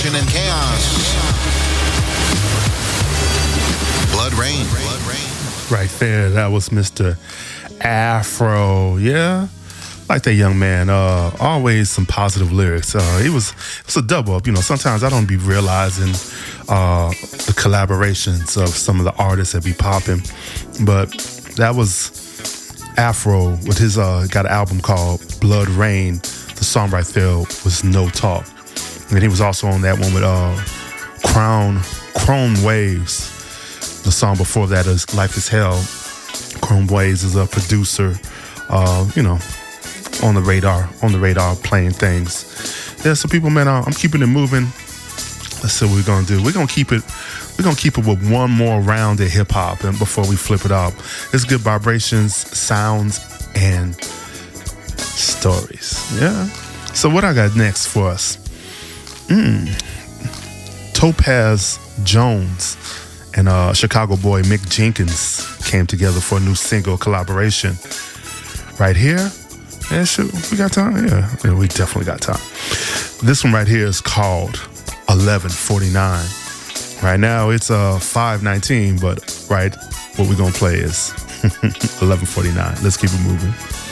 Action and chaos. Blood Rain. Right there, that was Mr. Afro. Yeah, like that young man. Always some positive lyrics. It's a double up. You know, sometimes I don't be realizing the collaborations of some of the artists that be popping, but that was Afro with his got an album called Blood Rain. The song right there was No Talk, and he was also on that one with Chrome Waves. The song before that is Life is Hell. Chrome Waves is a producer, you know, on the radar playing things. Yeah, so people, man, I'm keeping it moving. Let's see what we're gonna do. We're gonna keep it with one more round of hip hop, and before we flip it up, it's good vibrations, sounds, and stories. Yeah. So what I got next for us? Topaz Jones and Chicago boy Mick Jenkins came together for a new single collaboration. Right here. Yeah, shoot, we got time? Yeah, we definitely got time. This one right here is called 1149. Right now it's 5:19, but right, what we're gonna play is 11:49. Let's keep it moving.